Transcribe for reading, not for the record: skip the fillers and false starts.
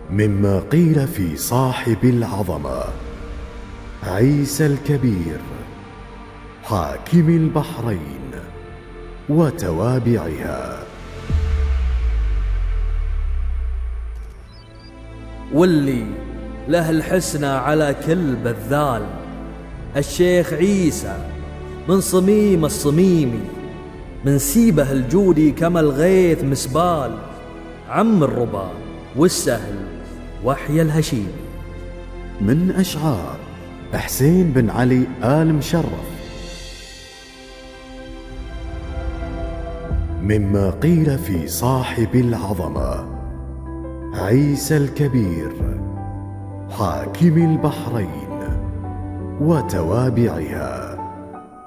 مما قيل في صاحب العظمة عيسى الكبير حاكم البحرين وتوابعها. واللي له الحسنى على كل بذال، الشيخ عيسى من صميم الصميمي، من سيبه الجودي كما الغيث مسبال، عم الربا والسهل وحي الهشيم. من أشعار حسين بن علي آل مشرف. مما قيل في صاحب العظمة عيسى الكبير حاكم البحرين وتوابعها.